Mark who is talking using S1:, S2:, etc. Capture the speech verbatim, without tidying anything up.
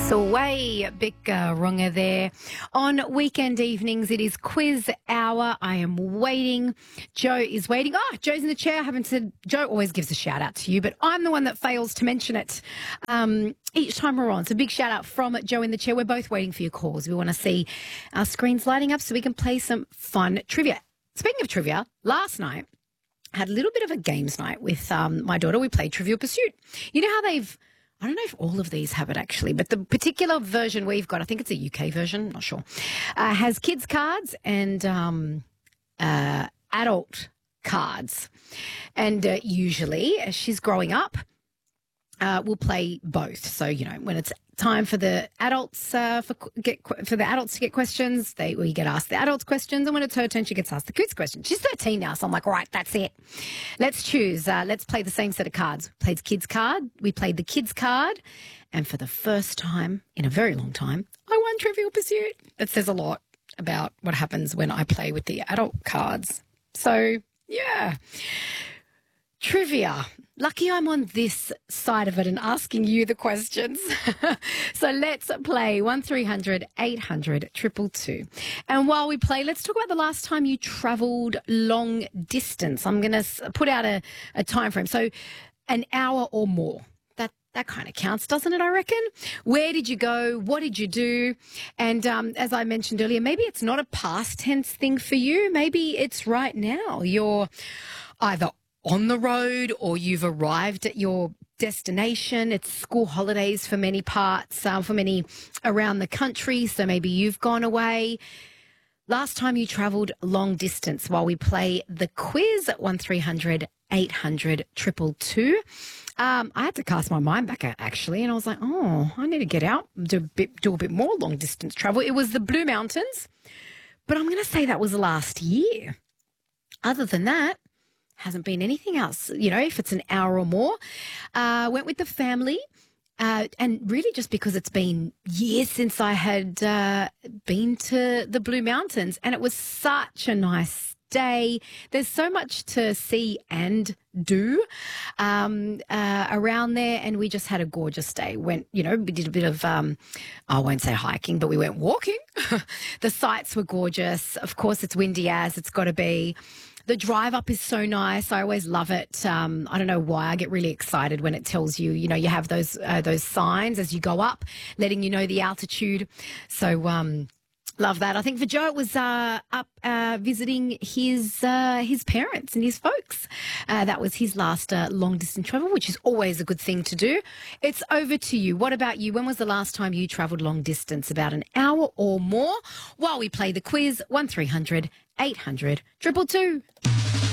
S1: Sway, big uh, runger there. On weekend evenings, it is quiz hour. I am waiting. Joe is waiting. Oh, Joe's in the chair. I haven't said, Joe always gives a shout out to you, but I'm the one that fails to mention it um, each time we're on. So big shout out from Joe in the chair. We're both waiting for your calls. We want to see our screens lighting up so we can play some fun trivia. Speaking of trivia, last night I had a little bit of a games night with um, my daughter. We played Trivial Pursuit. You know how they've I don't know if all of these have it actually, but the particular version we've got, I think it's a U K version, not sure, uh, has kids cards and um, uh, adult cards. And uh, usually, as she's growing up, uh, we'll play both. So, you know, when it's time for the adults uh, for get for the adults to get questions, they we get asked the adults questions, and when it's her turn, she gets asked the kids questions. She's thirteen now, so I'm like, all right, that's it. Let's choose. Uh, let's play the same set of cards. We played kids card. We played the kids card, and for the first time in a very long time, I won Trivial Pursuit. That says a lot about what happens when I play with the adult cards. So yeah, trivia. Lucky I'm on this side of it and asking you the questions. So let's play one three hundred eight hundred two two two. And while we play, let's talk about the last time you travelled long distance. I'm going to put out a, a time frame. So an hour or more. That that kind of counts, doesn't it, I reckon? Where did you go? What did you do? And um, as I mentioned earlier, maybe it's not a past tense thing for you. Maybe it's right now. You're either on the road or you've arrived at your destination. It's school holidays for many parts, uh, for many around the country. So maybe you've gone away. Last time you travelled long distance while we play the quiz at one three hundred eight hundred two two two. Um, I had to cast my mind back actually, and I was like, oh, I need to get out, do a bit, do a bit more long distance travel. It was the Blue Mountains, but I'm going to say that was last year. Other than that, hasn't been anything else, you know, if it's an hour or more. Uh, went with the family, uh, and really just because it's been years since I had uh, been to the Blue Mountains, and it was such a nice day. There's so much to see and do um, uh, around there, and we just had a gorgeous day. Went, you know, we did a bit of, um, I won't say hiking, but we went walking. The sights were gorgeous. Of course, it's windy as it's got to be. The drive up is so nice. I always love it. Um, I don't know why. I get really excited when it tells you, you know, you have those uh, those signs as you go up, letting you know the altitude. So um, love that. I think for Joe, it was uh, up uh, visiting his uh, his parents and his folks. Uh, that was his last uh, long distance travel, which is always a good thing to do. It's over to you. What about you? When was the last time you travelled long distance? About an hour or more? While we play the quiz, one three hundred eight hundred two two two.